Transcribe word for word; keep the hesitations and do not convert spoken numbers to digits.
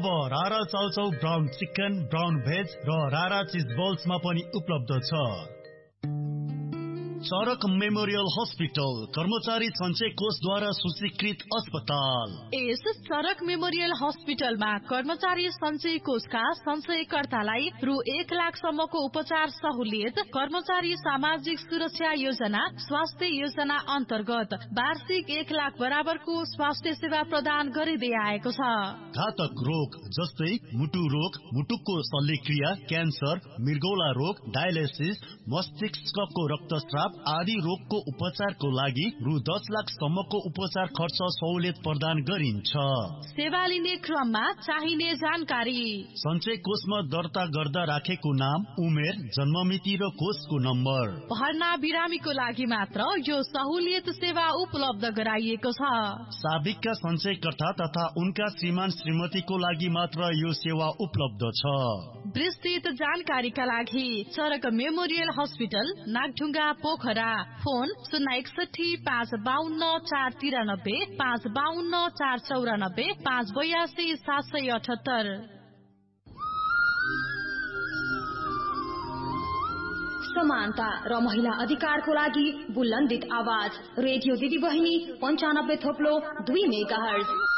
अब रारा chow chow brown chicken, brown veg र रारा चिज बल्समा पनि उपलब्ध छ। चरक मेमोरियल हस्पिटल, कर्मचारी सञ्चय कोषद्वारा सूचीकृत अस्पताल। यस चरक मेमोरियल हस्पिटलमा कर्मचारी सञ्चय कोषका सञ्चयकर्तालाई रु एक लाख सम्मको उपचार सहुलियत, कर्मचारी सामाजिक सुरक्षा योजना, स्वास्थ्य योजना अन्तर्गत वार्षिक एक लाख बराबरको स्वास्थ्य सेवा प्रदान गरिँदै आएको छ। घातक रोग जस्तै मुटु रोग, मुटुको शल्यक्रिया, क्यान्सर, मृगौला रोग, डायलिसिस, मस्तिष्कको रक्तस्राव आदि रोगको उपचारको लागि रु दस लाख सम्मको उपचार खर्च सहुलियत प्रदान गरिन्छ। सेवा लिने क्रममा चाहिने जानकारी: सञ्चय कोषमा दर्ता गर्दा राखेको नाम, उमेर, जन्ममिति र कोषको नम्बर। भर्ना बिरामीको लागि मात्र यो सहुलियत सेवा उपलब्ध गराइएको छ। साबिकका सञ्चयकर्ता तथा उनका श्रीमान श्रीमतीको लागि मात्र यो सेवा उपलब्ध छ। विस्तृत जानकारीका लागि चरक memorial hospital, Nagdhunga, Pokhara. Phone शून्य एकसठी पाँच बाहन्न चार तिरानब्बे, पाँच बाहन्न चार चौरानब्बे, पाँच बयासी सात सय अठहत्तर। समानता र महिला अधिकारको लागि बुलन्दित आवाज रेडियो दिदी बहिनी पञ्चानब्बे थोप्लो दुई मेगा हर्ज।